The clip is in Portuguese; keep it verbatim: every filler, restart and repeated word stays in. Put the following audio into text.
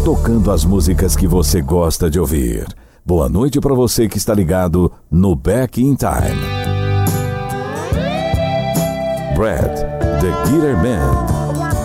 tocando as músicas que você gosta de ouvir. Boa noite para você que está ligado no Back in Time. Brad, The Guitar Man.